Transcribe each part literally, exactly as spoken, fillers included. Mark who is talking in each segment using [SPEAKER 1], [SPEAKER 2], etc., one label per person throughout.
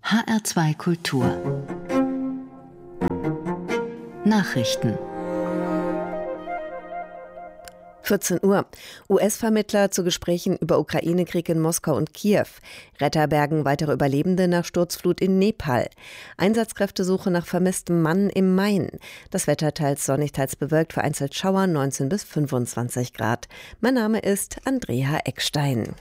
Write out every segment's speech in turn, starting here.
[SPEAKER 1] H R zwei Kultur Nachrichten.
[SPEAKER 2] vierzehn Uhr. U S-Vermittler zu Gesprächen über Ukraine-Krieg in Moskau und Kiew. Retter bergen weitere Überlebende nach Sturzflut in Nepal. Einsatzkräfte suchen nach vermisstem Mann im Main. Das Wetter teils sonnig, teils bewölkt, vereinzelt Schauer, neunzehn bis fünfundzwanzig Grad. Mein Name ist Andrea Eckstein.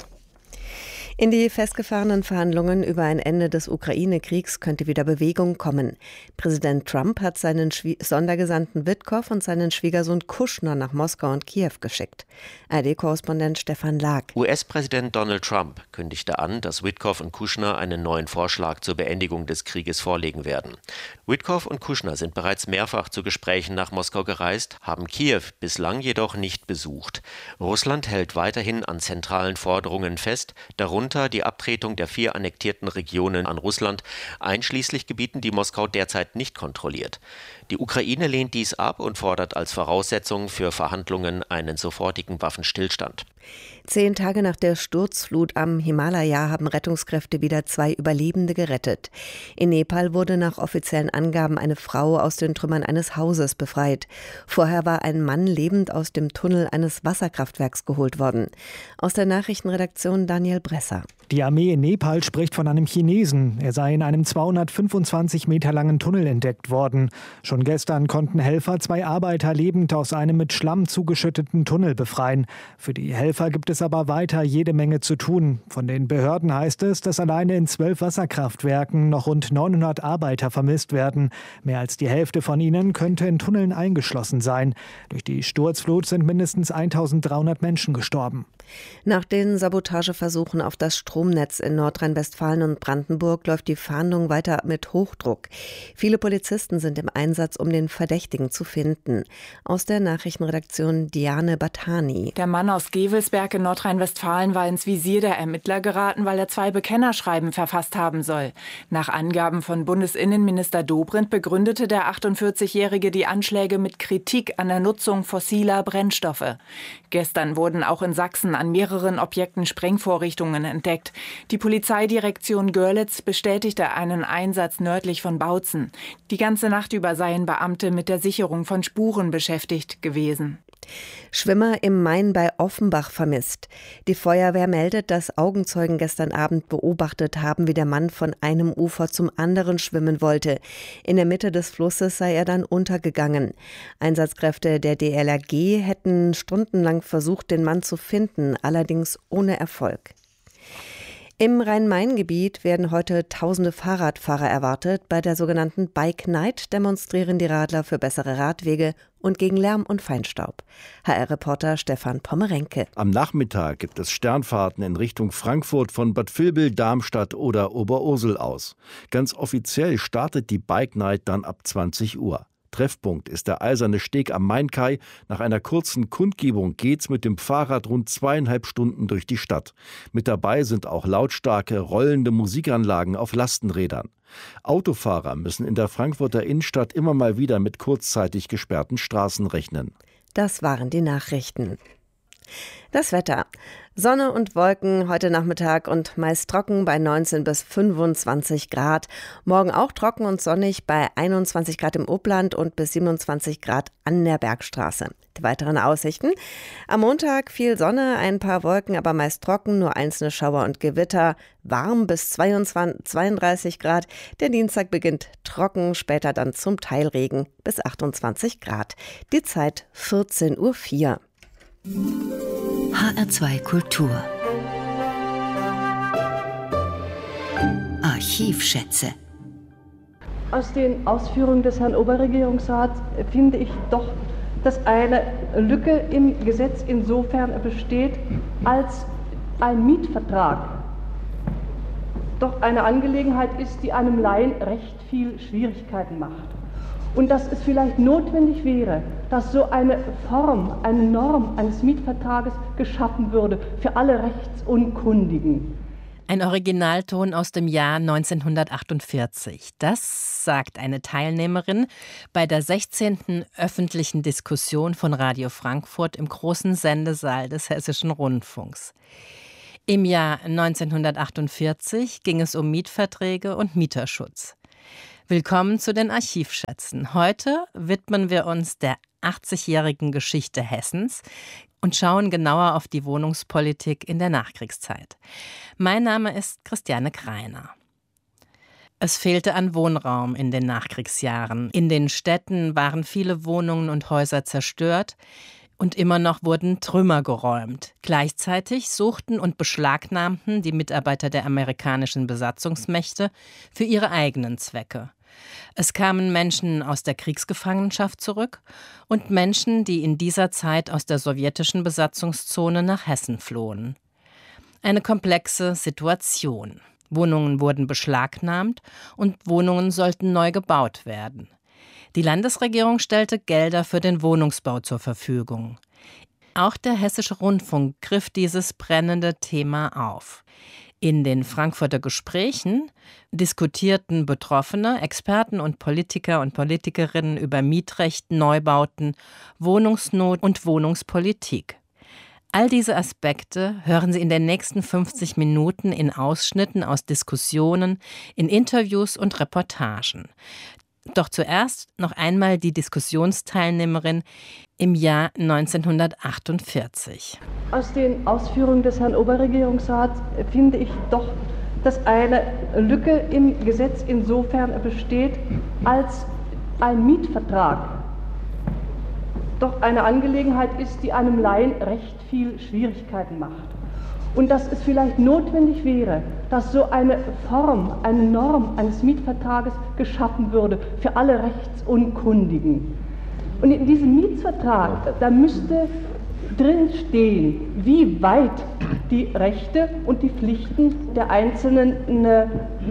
[SPEAKER 2] In die festgefahrenen Verhandlungen über ein Ende des Ukraine-Kriegs könnte wieder Bewegung kommen. Präsident Trump hat seinen Schwie- Sondergesandten Witkow und seinen Schwiegersohn Kushner nach Moskau und Kiew geschickt. A R D-Korrespondent Stefan Lag.
[SPEAKER 3] U S-Präsident Donald Trump kündigte an, dass Witkow und Kushner einen neuen Vorschlag zur Beendigung des Krieges vorlegen werden. Witkow und Kushner sind bereits mehrfach zu Gesprächen nach Moskau gereist, haben Kiew bislang jedoch nicht besucht. Russland hält weiterhin an zentralen Forderungen fest, darunter die Abtretung der vier annektierten Regionen an Russland, einschließlich Gebieten, die Moskau derzeit nicht kontrolliert. Die Ukraine lehnt dies ab und fordert als Voraussetzung für Verhandlungen einen sofortigen Waffenstillstand.
[SPEAKER 2] Zehn Tage nach der Sturzflut am Himalaya haben Rettungskräfte wieder zwei Überlebende gerettet. In Nepal wurde nach offiziellen Angaben eine Frau aus den Trümmern eines Hauses befreit. Vorher war ein Mann lebend aus dem Tunnel eines Wasserkraftwerks geholt worden. Aus der Nachrichtenredaktion Daniel Bresser.
[SPEAKER 4] Die Armee in Nepal spricht von einem Chinesen. Er sei in einem zweihundertfünfundzwanzig Meter langen Tunnel entdeckt worden. Schon gestern konnten Helfer zwei Arbeiter lebend aus einem mit Schlamm zugeschütteten Tunnel befreien. Für die Helfer gibt es aber weiter jede Menge zu tun. Von den Behörden heißt es, dass alleine in zwölf Wasserkraftwerken noch rund neunhundert Arbeiter vermisst werden. Mehr als die Hälfte von ihnen könnte in Tunneln eingeschlossen sein. Durch die Sturzflut sind mindestens eintausenddreihundert Menschen gestorben.
[SPEAKER 2] Nach den Sabotageversuchen auf das Stromnetz in Nordrhein-Westfalen und Brandenburg läuft die Fahndung weiter mit Hochdruck. Viele Polizisten sind im Einsatz, um den Verdächtigen zu finden. Aus der Nachrichtenredaktion Diane Batani.
[SPEAKER 5] Der Mann aus Gevelsberg in Nordrhein-Westfalen war ins Visier der Ermittler geraten, weil er zwei Bekennerschreiben verfasst haben soll. Nach Angaben von Bundesinnenminister Dobrindt begründete der achtundvierzigjährige die Anschläge mit Kritik an der Nutzung fossiler Brennstoffe. Gestern wurden auch in Sachsen an mehreren Objekten Sprengvorrichtungen entdeckt. Die Polizeidirektion Görlitz bestätigte einen Einsatz nördlich von Bautzen. Die ganze Nacht über seien Beamte mit der Sicherung von Spuren beschäftigt gewesen.
[SPEAKER 2] Schwimmer im Main bei Offenbach vermisst. Die Feuerwehr meldet, dass Augenzeugen gestern Abend beobachtet haben, wie der Mann von einem Ufer zum anderen schwimmen wollte. In der Mitte des Flusses sei er dann untergegangen. Einsatzkräfte der D L R G hätten stundenlang versucht, den Mann zu finden, allerdings ohne Erfolg. Im Rhein-Main-Gebiet werden heute tausende Fahrradfahrer erwartet. Bei der sogenannten Bike Night demonstrieren die Radler für bessere Radwege und gegen Lärm und Feinstaub. H R-Reporter Stefan Pommerenke.
[SPEAKER 6] Am Nachmittag gibt es Sternfahrten in Richtung Frankfurt von Bad Vilbel, Darmstadt oder Oberursel aus. Ganz offiziell startet die Bike Night dann ab zwanzig Uhr. Treffpunkt ist der Eiserne Steg am Mainkai. Nach einer kurzen Kundgebung geht's mit dem Fahrrad rund zweieinhalb Stunden durch die Stadt. Mit dabei sind auch lautstarke, rollende Musikanlagen auf Lastenrädern. Autofahrer müssen in der Frankfurter Innenstadt immer mal wieder mit kurzzeitig gesperrten Straßen rechnen.
[SPEAKER 2] Das waren die Nachrichten. Das Wetter. Sonne und Wolken heute Nachmittag und meist trocken bei neunzehn bis fünfundzwanzig Grad. Morgen auch trocken und sonnig bei einundzwanzig Grad im Upland und bis siebenundzwanzig Grad an der Bergstraße. Die weiteren Aussichten. Am Montag viel Sonne, ein paar Wolken, aber meist trocken, nur einzelne Schauer und Gewitter. Warm bis zweiundzwanzig, zweiunddreißig Grad. Der Dienstag beginnt trocken, später dann zum Teil Regen bis achtundzwanzig Grad. Die Zeit vierzehn Uhr vier.
[SPEAKER 1] H R zwei Kultur Archivschätze.
[SPEAKER 7] Aus den Ausführungen des Herrn Oberregierungsrats finde ich doch, dass eine Lücke im Gesetz insofern besteht, als ein Mietvertrag doch eine Angelegenheit ist, die einem Laien recht viel Schwierigkeiten macht. Und dass es vielleicht notwendig wäre, dass so eine Form, eine Norm eines Mietvertrages geschaffen würde für alle Rechtsunkundigen.
[SPEAKER 8] Ein Originalton aus dem Jahr neunzehnhundertachtundvierzig. Das sagt eine Teilnehmerin bei der sechzehnten öffentlichen Diskussion von Radio Frankfurt im großen Sendesaal des Hessischen Rundfunks. Im Jahr neunzehnhundertachtundvierzig ging es um Mietverträge und Mieterschutz. Willkommen zu den Archivschätzen. Heute widmen wir uns der achtzigjährigen Geschichte Hessens und schauen genauer auf die Wohnungspolitik in der Nachkriegszeit. Mein Name ist Christiane Greiner. Es fehlte an Wohnraum in den Nachkriegsjahren. In den Städten waren viele Wohnungen und Häuser zerstört und immer noch wurden Trümmer geräumt. Gleichzeitig suchten und beschlagnahmten die Mitarbeiter der amerikanischen Besatzungsmächte für ihre eigenen Zwecke. Es kamen Menschen aus der Kriegsgefangenschaft zurück und Menschen, die in dieser Zeit aus der sowjetischen Besatzungszone nach Hessen flohen. Eine komplexe Situation. Wohnungen wurden beschlagnahmt und Wohnungen sollten neu gebaut werden. Die Landesregierung stellte Gelder für den Wohnungsbau zur Verfügung. Auch der Hessische Rundfunk griff dieses brennende Thema auf. In den Frankfurter Gesprächen diskutierten Betroffene, Experten und Politiker und Politikerinnen über Mietrecht, Neubauten, Wohnungsnot und Wohnungspolitik. All diese Aspekte hören Sie in den nächsten fünfzig Minuten in Ausschnitten aus Diskussionen, in Interviews und Reportagen. Doch zuerst noch einmal die Diskussionsteilnehmerin im Jahr neunzehnhundertachtundvierzig.
[SPEAKER 7] Aus den Ausführungen des Herrn Oberregierungsrats finde ich doch, dass eine Lücke im Gesetz insofern besteht, als ein Mietvertrag doch eine Angelegenheit ist, die einem Laien recht viel Schwierigkeiten macht. Und dass es vielleicht notwendig wäre, dass so eine Form, eine Norm eines Mietvertrages geschaffen würde für alle Rechtsunkundigen. Und in diesem Mietvertrag, da müsste drin stehen, wie weit die Rechte und die Pflichten der einzelnen äh,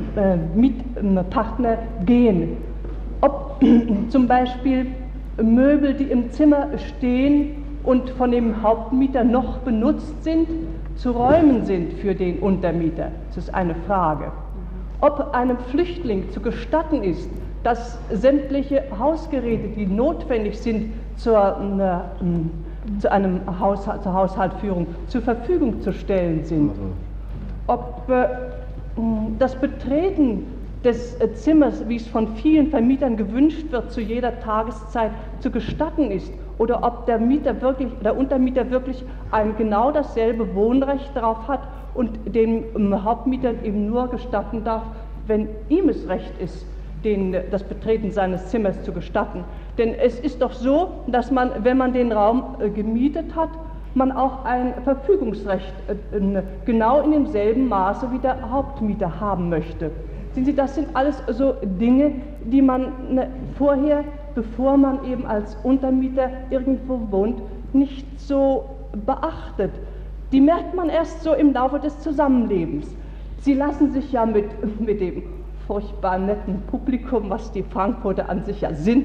[SPEAKER 7] Mietpartner gehen. Ob zum Beispiel Möbel, die im Zimmer stehen und von dem Hauptmieter noch benutzt sind, zu räumen sind für den Untermieter. Das ist eine Frage. Ob einem Flüchtling zu gestatten ist, dass sämtliche Hausgeräte, die notwendig sind zur, äh, zu einem Haushalt, zur Haushaltsführung, zur Verfügung zu stellen sind. Ob äh, das Betreten des Zimmers, wie es von vielen Vermietern gewünscht wird, zu jeder Tageszeit zu gestatten ist, oder ob der Mieter wirklich, der Untermieter wirklich ein genau dasselbe Wohnrecht darauf hat und dem Hauptmieter eben nur gestatten darf, wenn ihm es recht ist, den, das Betreten seines Zimmers zu gestatten. Denn es ist doch so, dass man, wenn man den Raum äh, gemietet hat, man auch ein Verfügungsrecht äh, genau in demselben Maße wie der Hauptmieter haben möchte. Sehen Sie, das sind alles so Dinge, die man ne, vorher, bevor man eben als Untermieter irgendwo wohnt, nicht so beachtet. Die merkt man erst so im Laufe des Zusammenlebens. Sie lassen sich ja mit, mit dem furchtbar netten Publikum, was die Frankfurter an sich ja sind,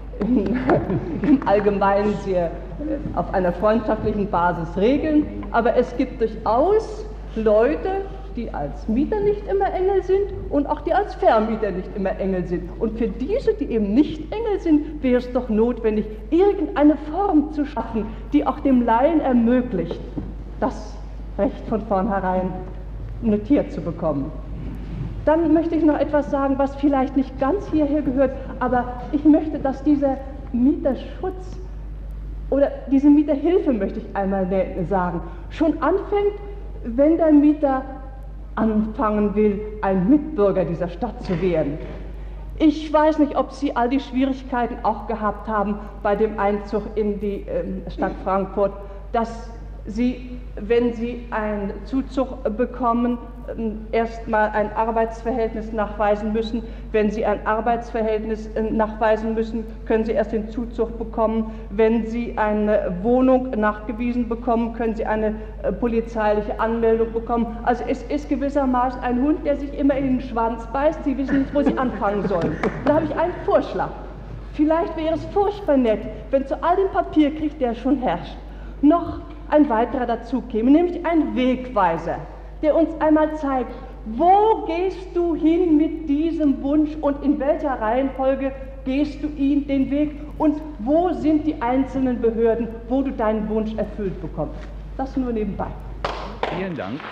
[SPEAKER 7] im Allgemeinen sehr auf einer freundschaftlichen Basis regeln. Aber es gibt durchaus Leute, die als Mieter nicht immer Engel sind und auch die als Vermieter nicht immer Engel sind. Und für diese, die eben nicht Engel sind, wäre es doch notwendig, irgendeine Form zu schaffen, die auch dem Laien ermöglicht, das Recht von vornherein notiert zu bekommen. Dann möchte ich noch etwas sagen, was vielleicht nicht ganz hierher gehört, aber ich möchte, dass dieser Mieterschutz oder diese Mieterhilfe, möchte ich einmal sagen, schon anfängt, wenn der Mieter anfangen will, ein Mitbürger dieser Stadt zu werden. Ich weiß nicht, ob Sie all die Schwierigkeiten auch gehabt haben bei dem Einzug in die äh, Stadt Frankfurt, dass Sie, wenn Sie einen Zuzug bekommen, erstmal ein Arbeitsverhältnis nachweisen müssen. Wenn Sie ein Arbeitsverhältnis nachweisen müssen, können Sie erst den Zuzug bekommen. Wenn Sie eine Wohnung nachgewiesen bekommen, können Sie eine polizeiliche Anmeldung bekommen. Also es ist gewissermaßen ein Hund, der sich immer in den Schwanz beißt. Sie wissen nicht, wo Sie anfangen sollen. Da habe ich einen Vorschlag. Vielleicht wäre es furchtbar nett, wenn zu all dem Papierkrieg, der schon herrscht, noch ein weiterer dazu käme, nämlich ein Wegweiser, der uns einmal zeigt, wo gehst du hin mit diesem Wunsch und in welcher Reihenfolge gehst du ihn den Weg und wo sind die einzelnen Behörden, wo du deinen Wunsch erfüllt bekommst. Das nur nebenbei.
[SPEAKER 9] Vielen Dank.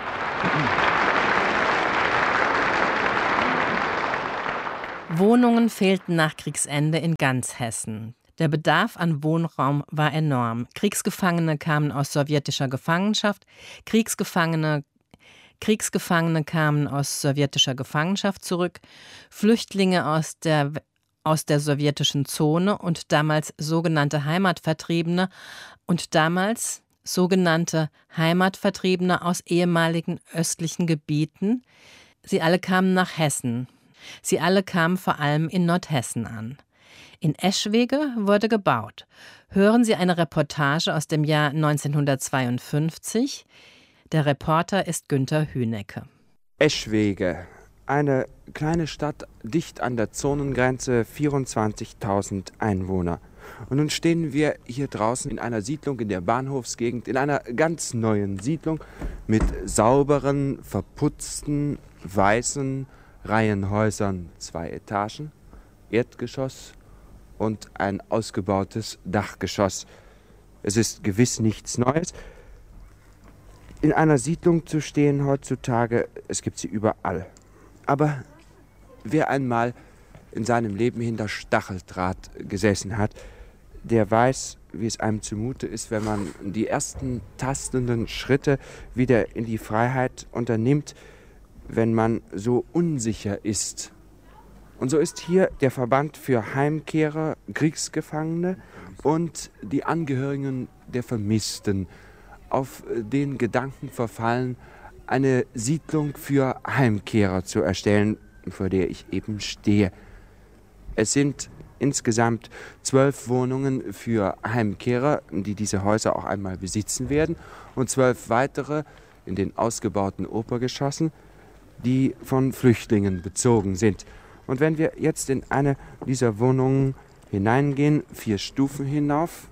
[SPEAKER 8] Wohnungen fehlten nach Kriegsende in ganz Hessen. Der Bedarf an Wohnraum war enorm. Kriegsgefangene kamen aus sowjetischer Gefangenschaft, Kriegsgefangene, Kriegsgefangene kamen aus sowjetischer Gefangenschaft zurück, Flüchtlinge aus der, aus der sowjetischen Zone und damals sogenannte Heimatvertriebene und damals sogenannte Heimatvertriebene aus ehemaligen östlichen Gebieten. Sie alle kamen nach Hessen. Sie alle kamen vor allem in Nordhessen an. In Eschwege wurde gebaut. Hören Sie eine Reportage aus dem Jahr neunzehnhundertzweiundfünfzig. Der Reporter ist Günther Hünecke.
[SPEAKER 9] Eschwege, eine kleine Stadt dicht an der Zonengrenze, vierundzwanzigtausend Einwohner. Und nun stehen wir hier draußen in einer Siedlung in der Bahnhofsgegend, in einer ganz neuen Siedlung mit sauberen, verputzten, weißen Reihenhäusern, zwei Etagen, Erdgeschoss und ein ausgebautes Dachgeschoss. Es ist gewiss nichts Neues. In einer Siedlung zu stehen heutzutage, es gibt sie überall. Aber wer einmal in seinem Leben hinter Stacheldraht gesessen hat, der weiß, wie es einem zumute ist, wenn man die ersten tastenden Schritte wieder in die Freiheit unternimmt, wenn man so unsicher ist. Und so ist hier der Verband für Heimkehrer, Kriegsgefangene und die Angehörigen der Vermissten auf den Gedanken verfallen, eine Siedlung für Heimkehrer zu erstellen, vor der ich eben stehe. Es sind insgesamt zwölf Wohnungen für Heimkehrer, die diese Häuser auch einmal besitzen werden, und zwölf weitere in den ausgebauten Obergeschossen, die von Flüchtlingen bezogen sind. Und wenn wir jetzt in eine dieser Wohnungen hineingehen, vier Stufen hinauf,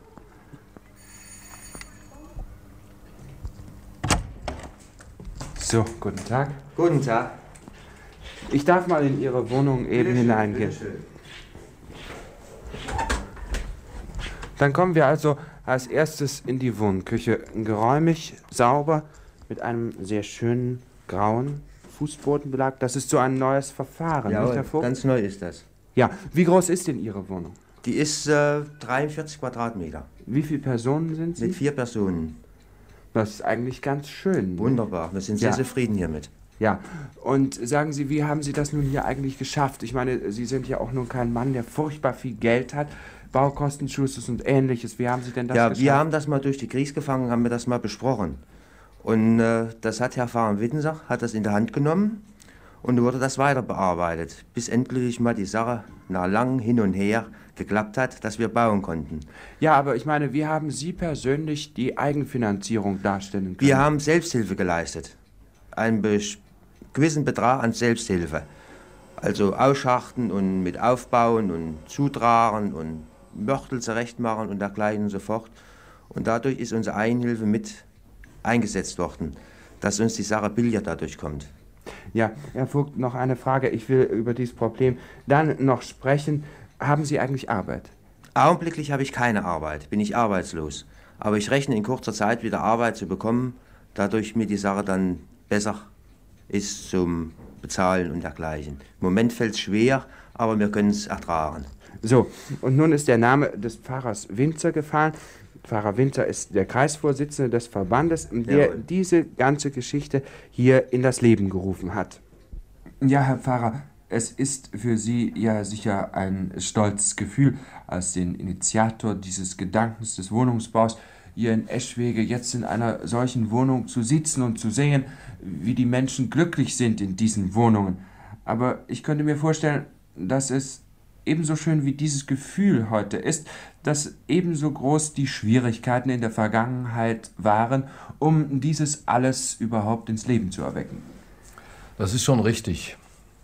[SPEAKER 9] so, guten Tag.
[SPEAKER 10] Guten Tag.
[SPEAKER 9] Ich darf mal in Ihre Wohnung eben
[SPEAKER 10] Bitte
[SPEAKER 9] hineingehen.
[SPEAKER 10] Schön, bitte schön.
[SPEAKER 9] Dann kommen wir also als erstes in die Wohnküche. Geräumig, sauber, mit einem sehr schönen grauen Fußbodenbelag. Das ist so ein neues Verfahren,
[SPEAKER 10] ja,
[SPEAKER 9] nicht, Herr Vogt?
[SPEAKER 10] Ganz neu ist das.
[SPEAKER 9] Ja, wie groß ist denn Ihre Wohnung?
[SPEAKER 10] Die ist äh, dreiundvierzig Quadratmeter.
[SPEAKER 9] Wie viele Personen sind Sie?
[SPEAKER 10] Mit vier Personen.
[SPEAKER 9] Das ist eigentlich ganz schön.
[SPEAKER 10] Wunderbar, wir sind sehr
[SPEAKER 9] Ja.
[SPEAKER 10] zufrieden hiermit.
[SPEAKER 9] Ja, und sagen Sie, wie haben Sie das nun hier eigentlich geschafft? Ich meine, Sie sind ja auch nun kein Mann, der furchtbar viel Geld hat, Baukostenzuschuss und Ähnliches. Wie haben Sie denn das
[SPEAKER 10] Ja,
[SPEAKER 9] geschafft?
[SPEAKER 10] wir haben das mal durch die Kriegsgefangenen, haben wir das mal besprochen. Und äh, das hat Herr Pfarrer Wittensach, hat das in der Hand genommen und wurde das weiter bearbeitet, bis endlich mal die Sache nach langem Hin und Her geklappt hat, dass wir bauen konnten.
[SPEAKER 9] Ja, aber ich meine, wie haben Sie persönlich die Eigenfinanzierung darstellen können?
[SPEAKER 10] Wir haben Selbsthilfe geleistet. Einen be- gewissen Betrag an Selbsthilfe. Also ausschachten und mit aufbauen und zutragen und Mörtel zurechtmachen und dergleichen und so fort. Und dadurch ist unsere Eigenhilfe mit eingesetzt worden, dass uns die Sache billiger dadurch kommt.
[SPEAKER 9] Ja, Herr Vogt, noch eine Frage. Ich will über dieses Problem dann noch sprechen. Haben Sie eigentlich Arbeit?
[SPEAKER 10] Augenblicklich habe ich keine Arbeit, bin ich arbeitslos. Aber ich rechne in kurzer Zeit wieder Arbeit zu bekommen, dadurch mir die Sache dann besser ist zum Bezahlen und dergleichen. Im Moment fällt es schwer, aber wir können es ertragen.
[SPEAKER 9] So, und nun ist der Name des Pfarrers Winzer gefallen. Pfarrer Winzer ist der Kreisvorsitzende des Verbandes, der
[SPEAKER 10] Jawohl.
[SPEAKER 9] diese ganze Geschichte hier in das Leben gerufen hat.
[SPEAKER 11] Ja, Herr Pfarrer, es ist für Sie ja sicher ein stolzes Gefühl, als den Initiator dieses Gedankens des Wohnungsbaus hier in Eschwege jetzt in einer solchen Wohnung zu sitzen und zu sehen, wie die Menschen glücklich sind in diesen Wohnungen. Aber ich könnte mir vorstellen, dass es ebenso schön wie dieses Gefühl heute ist, dass ebenso groß die Schwierigkeiten in der Vergangenheit waren, um dieses alles überhaupt ins Leben zu erwecken.
[SPEAKER 12] Das ist schon richtig.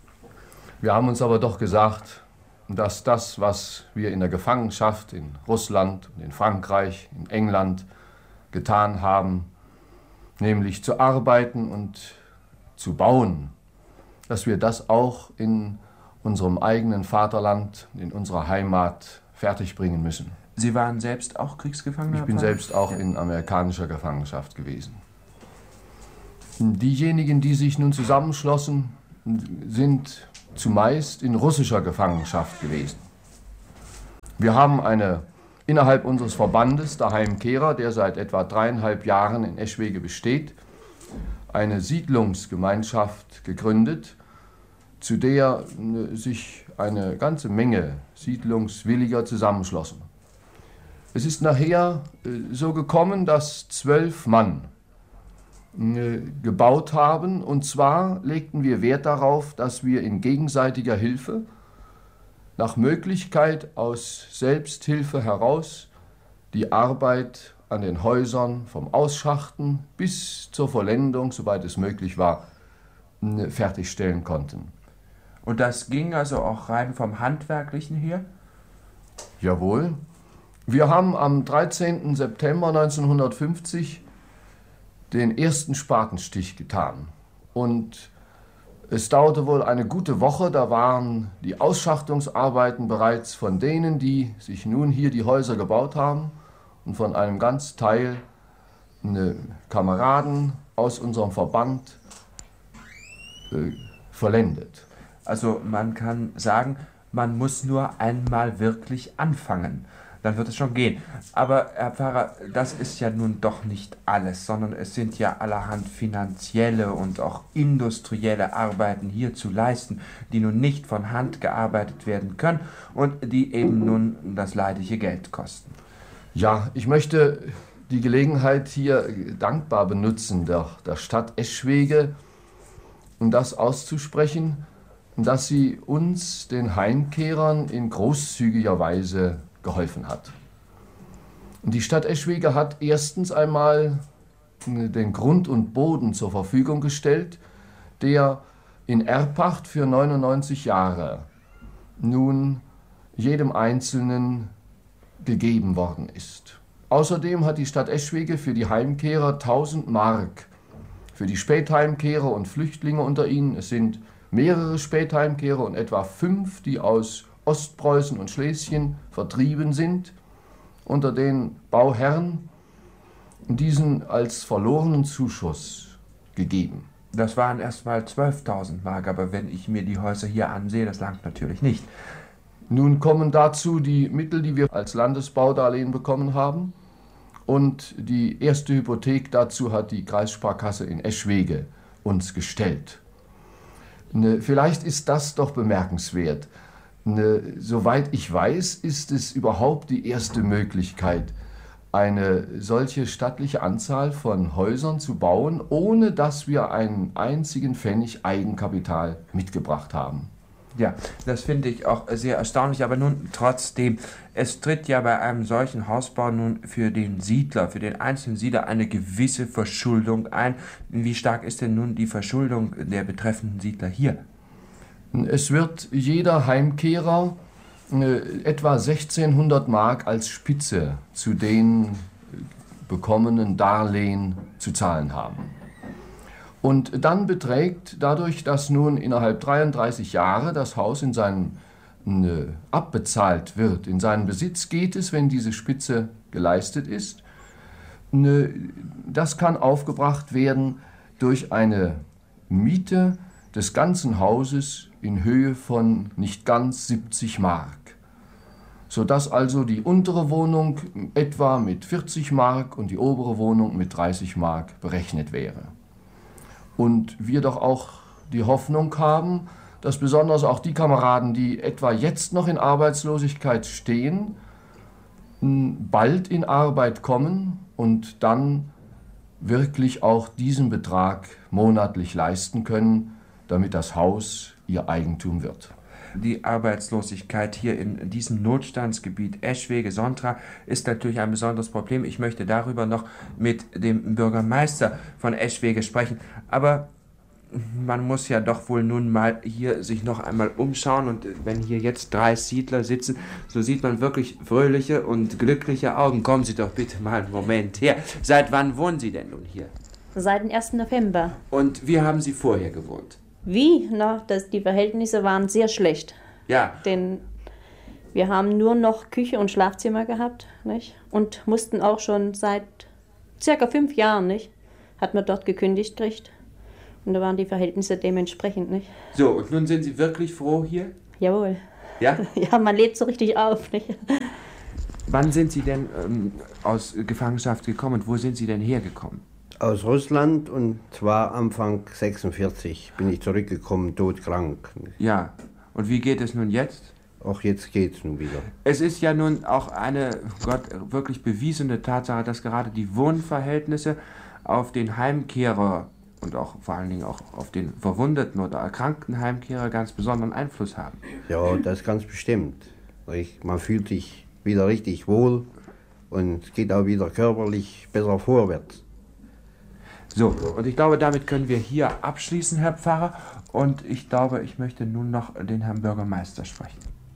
[SPEAKER 12] Wir haben uns aber doch gesagt, dass das, was wir in der Gefangenschaft in Russland, in Frankreich, in England getan haben, nämlich zu arbeiten und zu bauen, dass wir das auch in unserem eigenen Vaterland, in unserer Heimat fertigbringen müssen.
[SPEAKER 11] Sie waren selbst auch Kriegsgefangener?
[SPEAKER 12] Ich bin selbst auch in amerikanischer Gefangenschaft gewesen. Diejenigen, die sich nun zusammenschlossen, sind zumeist in russischer Gefangenschaft gewesen. Wir haben eine innerhalb unseres Verbandes, der Heimkehrer, der seit etwa dreieinhalb Jahren in Eschwege besteht, eine Siedlungsgemeinschaft gegründet, zu der sich eine ganze Menge Siedlungswilliger zusammenschlossen. Es ist nachher so gekommen, dass zwölf Mann gebaut haben, und zwar legten wir Wert darauf, dass wir in gegenseitiger Hilfe nach Möglichkeit aus Selbsthilfe heraus die Arbeit an den Häusern vom Ausschachten bis zur Vollendung, soweit es möglich war, fertigstellen konnten.
[SPEAKER 9] Und das ging also auch rein vom Handwerklichen her?
[SPEAKER 12] Jawohl. Wir haben am dreizehnten September neunzehnhundertfünfzig den ersten Spatenstich getan. Und es dauerte wohl eine gute Woche, da waren die Ausschachtungsarbeiten bereits von denen, die sich nun hier die Häuser gebaut haben, und von einem ganz Teil eine Kameraden aus unserem Verband äh, vollendet.
[SPEAKER 9] Also man kann sagen, man muss nur einmal wirklich anfangen. Dann wird es schon gehen. Aber Herr Pfarrer, das ist ja nun doch nicht alles, sondern es sind ja allerhand finanzielle und auch industrielle Arbeiten hier zu leisten, die nun nicht von Hand gearbeitet werden können und die eben nun das leidliche Geld kosten.
[SPEAKER 12] Ja, ich möchte die Gelegenheit hier dankbar benutzen, der, der Stadt Eschwege, um das auszusprechen, dass sie uns, den Heimkehrern, in großzügiger Weise geholfen hat. Und die Stadt Eschwege hat erstens einmal den Grund und Boden zur Verfügung gestellt, der in Erbpacht für neunundneunzig Jahre nun jedem Einzelnen gegeben worden ist. Außerdem hat die Stadt Eschwege für die Heimkehrer tausend Mark, für die Spätheimkehrer und Flüchtlinge unter ihnen, es sind mehrere Spätheimkehrer und etwa fünf, die aus Ostpreußen und Schlesien vertrieben sind, unter den Bauherren, diesen als verlorenen Zuschuss gegeben.
[SPEAKER 9] Das waren erst mal zwölftausend Mark, aber wenn ich mir die Häuser hier ansehe, das langt natürlich nicht.
[SPEAKER 12] Nun kommen dazu die Mittel, die wir als Landesbaudarlehen bekommen haben, und die erste Hypothek dazu hat die Kreissparkasse in Eschwege uns gestellt. Vielleicht ist das doch bemerkenswert. Soweit ich weiß, ist es überhaupt die erste Möglichkeit, eine solche stattliche Anzahl von Häusern zu bauen, ohne dass wir einen einzigen Pfennig Eigenkapital mitgebracht haben.
[SPEAKER 9] Ja, das finde ich auch sehr erstaunlich, aber nun trotzdem, es tritt ja bei einem solchen Hausbau nun für den Siedler, für den einzelnen Siedler eine gewisse Verschuldung ein. Wie stark ist denn nun die Verschuldung der betreffenden Siedler hier?
[SPEAKER 12] Es wird jeder Heimkehrer äh, etwa sechzehnhundert Mark als Spitze zu den bekommenen Darlehen zu zahlen haben. Und dann beträgt dadurch, dass nun innerhalb dreiunddreißig Jahre das Haus in seinen, äh, abbezahlt wird, in seinen Besitz geht es, wenn diese Spitze geleistet ist. Ne, das kann aufgebracht werden durch eine Miete des ganzen Hauses in Höhe von nicht ganz siebzig Mark, sodass also die untere Wohnung etwa mit vierzig Mark und die obere Wohnung mit dreißig Mark berechnet wäre. Und wir doch auch die Hoffnung haben, dass besonders auch die Kameraden, die etwa jetzt noch in Arbeitslosigkeit stehen, bald in Arbeit kommen und dann wirklich auch diesen Betrag monatlich leisten können, damit das Haus ihr Eigentum wird.
[SPEAKER 9] Die Arbeitslosigkeit hier in diesem Notstandsgebiet Eschwege-Sontra ist natürlich ein besonderes Problem. Ich möchte darüber noch mit dem Bürgermeister von Eschwege sprechen. Aber man muss ja doch wohl nun mal hier sich noch einmal umschauen. Und wenn hier jetzt drei Siedler sitzen, so sieht man wirklich fröhliche und glückliche Augen. Kommen Sie doch bitte mal einen Moment her. Seit wann wohnen Sie denn nun hier?
[SPEAKER 13] Seit dem ersten November.
[SPEAKER 9] Und wie haben Sie vorher gewohnt?
[SPEAKER 13] Wie? Na, das, die Verhältnisse waren sehr schlecht.
[SPEAKER 9] Ja.
[SPEAKER 13] Denn wir haben nur noch Küche und Schlafzimmer gehabt, nicht? Und mussten auch schon seit circa fünf Jahren, nicht? Hat man dort gekündigt gekriegt. Und da waren die Verhältnisse dementsprechend, nicht?
[SPEAKER 9] So, und nun sind Sie wirklich froh hier?
[SPEAKER 13] Jawohl.
[SPEAKER 9] Ja?
[SPEAKER 13] Ja, man lebt so richtig auf, nicht?
[SPEAKER 9] Wann sind Sie denn ähm, aus Gefangenschaft gekommen und wo sind Sie denn hergekommen?
[SPEAKER 14] Aus Russland, und zwar Anfang sechsundvierzig bin ich zurückgekommen, todkrank.
[SPEAKER 9] Ja, und wie geht es nun jetzt?
[SPEAKER 14] Auch jetzt geht's nun wieder.
[SPEAKER 9] Es ist ja nun auch eine, Gott, wirklich bewiesene Tatsache, dass gerade die Wohnverhältnisse auf den Heimkehrer und auch vor allen Dingen auch auf den verwundeten oder erkrankten Heimkehrer ganz besonderen Einfluss haben.
[SPEAKER 14] Ja, das ganz bestimmt. Man fühlt sich wieder richtig wohl und es geht auch wieder körperlich besser vorwärts.
[SPEAKER 9] So, und ich glaube, damit können wir hier abschließen, Herr Pfarrer. Und ich glaube, ich möchte nun noch den Herrn Bürgermeister sprechen.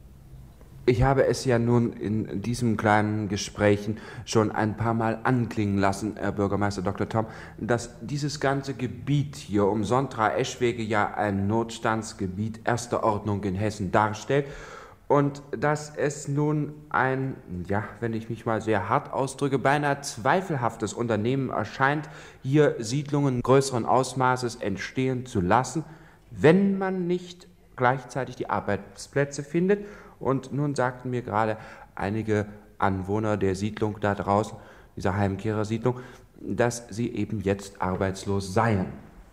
[SPEAKER 9] Ich habe es ja nun in diesen kleinen Gesprächen schon ein paar Mal anklingen lassen, Herr Bürgermeister Doktor Thom, dass dieses ganze Gebiet hier um Sontra-Eschwege ja ein Notstandsgebiet erster Ordnung in Hessen darstellt und dass es nun ein, ja, wenn ich mich mal sehr hart ausdrücke, beinahe zweifelhaftes Unternehmen erscheint, hier Siedlungen größeren Ausmaßes entstehen zu lassen, wenn man nicht gleichzeitig die Arbeitsplätze findet. Und nun sagten mir gerade einige Anwohner der Siedlung da draußen, dieser Heimkehrersiedlung, dass sie eben jetzt arbeitslos seien.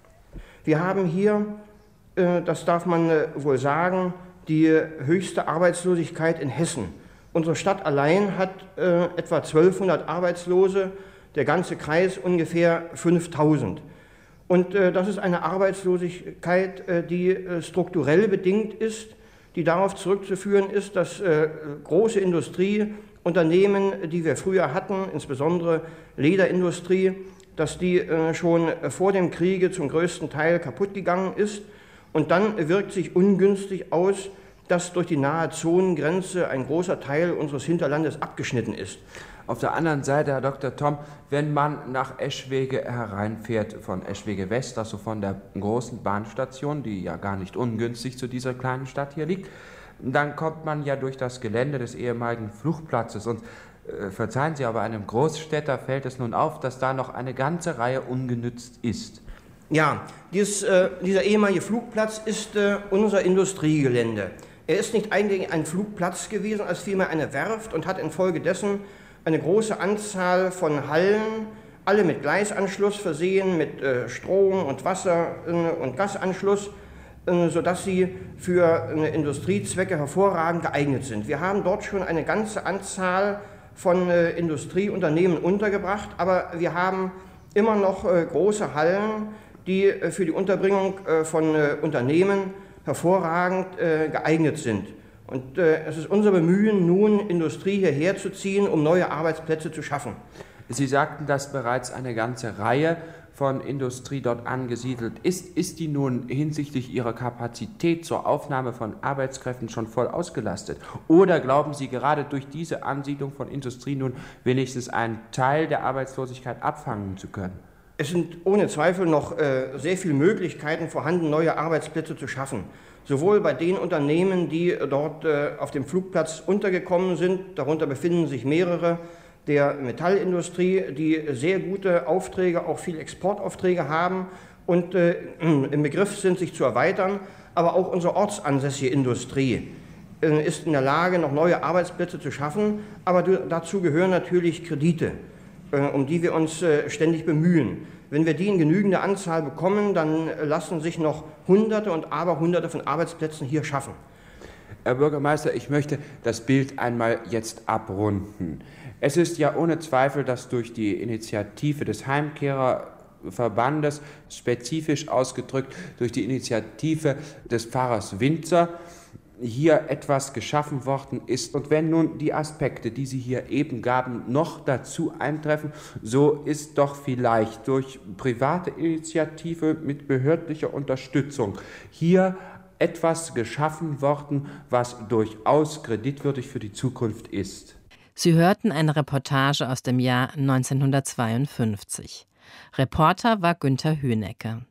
[SPEAKER 15] Wir haben hier, äh, das darf man äh, wohl sagen, die höchste Arbeitslosigkeit in Hessen. Unsere Stadt allein hat äh, etwa zwölfhundert Arbeitslose, der ganze Kreis ungefähr fünftausend. Und äh, das ist eine Arbeitslosigkeit, äh, die äh, strukturell bedingt ist, die darauf zurückzuführen ist, dass äh, große Industrieunternehmen, die wir früher hatten, insbesondere Lederindustrie, dass die äh, schon vor dem Kriege zum größten Teil kaputt gegangen ist. Und dann wirkt sich ungünstig aus, dass durch die nahe Zonengrenze ein großer Teil unseres Hinterlandes abgeschnitten ist.
[SPEAKER 9] Auf der anderen Seite, Herr Doktor Thom, wenn man nach Eschwege hereinfährt, von Eschwege West, also von der großen Bahnstation, die ja gar nicht ungünstig zu dieser kleinen Stadt hier liegt, dann kommt man ja durch das Gelände des ehemaligen Flugplatzes. Und äh, verzeihen Sie, aber einem Großstädter fällt es nun auf, dass da noch eine ganze Reihe ungenützt ist.
[SPEAKER 15] Ja, dies, äh, dieser ehemalige Flugplatz ist äh, unser Industriegelände. Er ist nicht eigentlich ein Flugplatz gewesen, als vielmehr eine Werft und hat infolgedessen eine große Anzahl von Hallen, alle mit Gleisanschluss versehen, mit äh, Strom und Wasser äh, und Gasanschluss, äh, sodass sie für äh, Industriezwecke hervorragend geeignet sind. Wir haben dort schon eine ganze Anzahl von äh, Industrieunternehmen untergebracht, aber wir haben immer noch äh, große Hallen, die äh, für die Unterbringung äh, von äh, Unternehmen hervorragend äh, geeignet sind. Und äh, es ist unser Bemühen, nun Industrie hierher zu ziehen, um neue Arbeitsplätze zu schaffen.
[SPEAKER 9] Sie sagten, dass bereits eine ganze Reihe von Industrie dort angesiedelt ist. Ist die nun hinsichtlich ihrer Kapazität zur Aufnahme von Arbeitskräften schon voll ausgelastet? Oder glauben Sie, gerade durch diese Ansiedlung von Industrie nun wenigstens einen Teil der Arbeitslosigkeit abfangen zu können?
[SPEAKER 15] Es sind ohne Zweifel noch äh, sehr viele Möglichkeiten vorhanden, neue Arbeitsplätze zu schaffen. Sowohl bei den Unternehmen, die dort äh, auf dem Flugplatz untergekommen sind, darunter befinden sich mehrere der Metallindustrie, die sehr gute Aufträge, auch viele Exportaufträge haben und äh, im Begriff sind, sich zu erweitern. Aber auch unsere ortsansässige Industrie äh, ist in der Lage, noch neue Arbeitsplätze zu schaffen. Aber dazu gehören natürlich Kredite, äh, um die wir uns äh, ständig bemühen. Wenn wir die in genügender Anzahl bekommen, dann lassen sich noch Hunderte und Aberhunderte von Arbeitsplätzen hier schaffen.
[SPEAKER 9] Herr Bürgermeister, ich möchte das Bild einmal jetzt abrunden. Es ist ja ohne Zweifel, dass durch die Initiative des Heimkehrerverbandes, spezifisch ausgedrückt durch die Initiative des Pfarrers Winzer, hier etwas geschaffen worden ist. Und wenn nun die Aspekte, die Sie hier eben gaben, noch dazu eintreffen, so ist doch vielleicht durch private Initiative mit behördlicher Unterstützung hier etwas geschaffen worden, was durchaus kreditwürdig für die Zukunft ist.
[SPEAKER 8] Sie hörten eine Reportage aus dem Jahr neunzehnhundertzweiundfünfzig. Reporter war Günther Hünecke.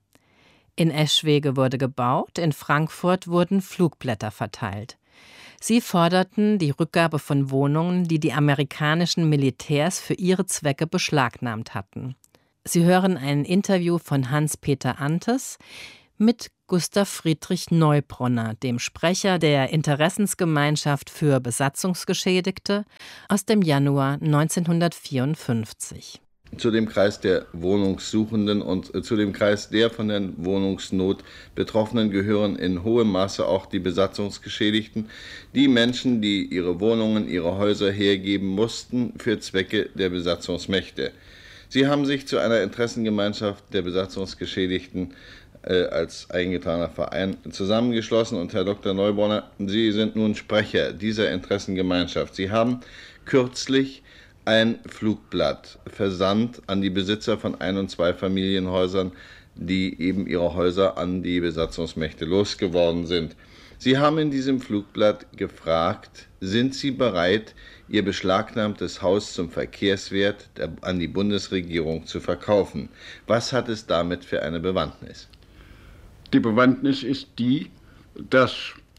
[SPEAKER 8] In Eschwege wurde gebaut, in Frankfurt wurden Flugblätter verteilt. Sie forderten die Rückgabe von Wohnungen, die die amerikanischen Militärs für ihre Zwecke beschlagnahmt hatten. Sie hören ein Interview von Hans-Peter Antes mit Gustav Friedrich Neubronner, dem Sprecher der Interessensgemeinschaft für Besatzungsgeschädigte, aus dem Januar neunzehnhundertvierundfünfzig.
[SPEAKER 16] Zu dem Kreis der Wohnungssuchenden und äh, zu dem Kreis der von der Wohnungsnot Betroffenen gehören in hohem Maße auch die Besatzungsgeschädigten, die Menschen, die ihre Wohnungen, ihre Häuser hergeben mussten für Zwecke der Besatzungsmächte. Sie haben sich zu einer Interessengemeinschaft der Besatzungsgeschädigten äh, als eingetragener Verein zusammengeschlossen. Und Herr Doktor Neubronner, Sie sind nun Sprecher dieser Interessengemeinschaft. Sie haben kürzlich ein Flugblatt versandt an die Besitzer von Ein- und Zweifamilienhäusern, die eben ihre Häuser an die Besatzungsmächte losgeworden sind. Sie haben in diesem Flugblatt gefragt, sind Sie bereit, Ihr beschlagnahmtes Haus zum Verkehrswert an die Bundesregierung zu verkaufen? Was hat es damit für eine Bewandtnis?
[SPEAKER 17] Die Bewandtnis ist die, dass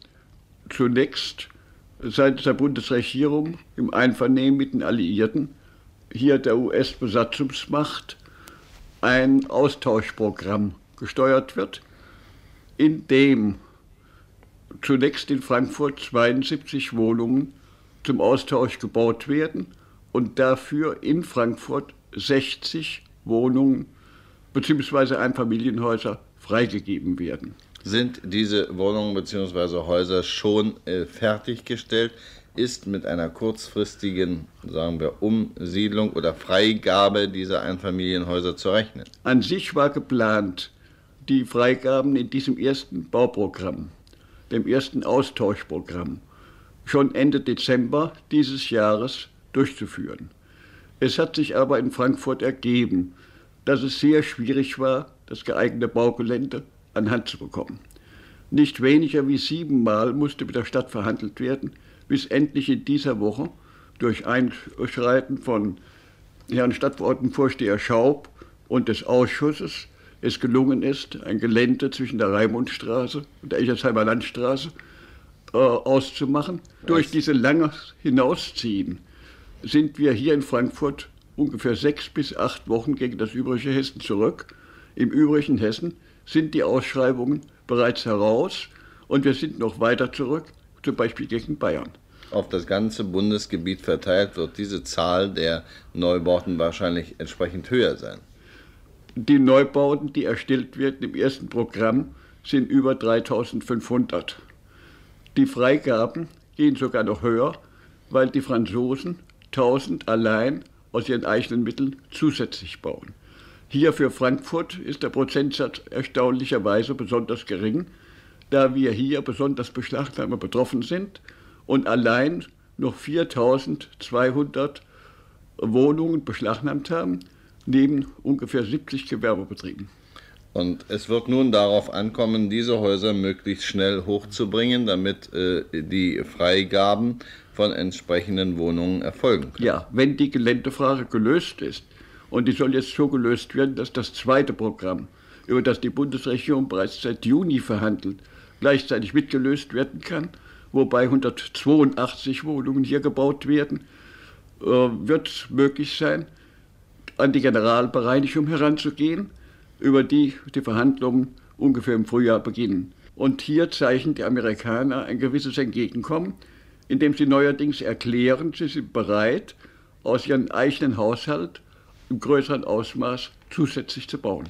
[SPEAKER 17] zunächst seitens der Bundesregierung im Einvernehmen mit den Alliierten hier der U S-Besatzungsmacht ein Austauschprogramm gesteuert wird, in dem zunächst in Frankfurt zweiundsiebzig Wohnungen zum Austausch gebaut werden und dafür in Frankfurt sechzig Wohnungen bzw. Einfamilienhäuser freigegeben werden.
[SPEAKER 16] Sind diese Wohnungen bzw. Häuser schon äh, fertiggestellt? Ist mit einer kurzfristigen, sagen wir, Umsiedlung oder Freigabe dieser Einfamilienhäuser zu rechnen?
[SPEAKER 17] An sich war geplant, die Freigaben in diesem ersten Bauprogramm, dem ersten Austauschprogramm, schon Ende Dezember dieses Jahres durchzuführen. Es hat sich aber in Frankfurt ergeben, dass es sehr schwierig war, das geeignete Baugelände an Hand zu bekommen. Nicht weniger wie siebenmal musste mit der Stadt verhandelt werden, bis endlich in dieser Woche durch Einschreiten von Herrn Stadtverordnetenvorsteher Schaub und des Ausschusses es gelungen ist, ein Gelände zwischen der Raimundstraße und der Echersheimer Landstraße äh, auszumachen. Was? Durch diese lange Hinausziehen sind wir hier in Frankfurt ungefähr sechs bis acht Wochen gegen das übrige Hessen zurück. Im übrigen Hessen sind die Ausschreibungen bereits heraus und wir sind noch weiter zurück, zum Beispiel gegen Bayern.
[SPEAKER 16] Auf das ganze Bundesgebiet verteilt wird diese Zahl der Neubauten wahrscheinlich entsprechend höher sein.
[SPEAKER 17] Die Neubauten, die erstellt werden im ersten Programm, sind über dreitausendfünfhundert. Die Freigaben gehen sogar noch höher, weil die Franzosen tausend allein aus ihren eigenen Mitteln zusätzlich bauen. Hier für Frankfurt ist der Prozentsatz erstaunlicherweise besonders gering, da wir hier besonders Beschlagnahme betroffen sind und allein noch viertausendzweihundert Wohnungen beschlagnahmt haben, neben ungefähr siebzig Gewerbebetrieben.
[SPEAKER 16] Und es wird nun darauf ankommen, diese Häuser möglichst schnell hochzubringen, damit äh, die Freigaben von entsprechenden Wohnungen erfolgen können.
[SPEAKER 17] Ja, wenn die Geländefrage gelöst ist, und die soll jetzt so gelöst werden, dass das zweite Programm, über das die Bundesregierung bereits seit Juni verhandelt, gleichzeitig mitgelöst werden kann, wobei hundertzweiundachtzig Wohnungen hier gebaut werden, äh, wird es möglich sein, an die Generalbereinigung heranzugehen, über die die Verhandlungen ungefähr im Frühjahr beginnen. Und hier zeichnen die Amerikaner ein gewisses Entgegenkommen, indem sie neuerdings erklären, sie sind bereit, aus ihrem eigenen Haushalt im größeren Ausmaß zusätzlich zu bauen.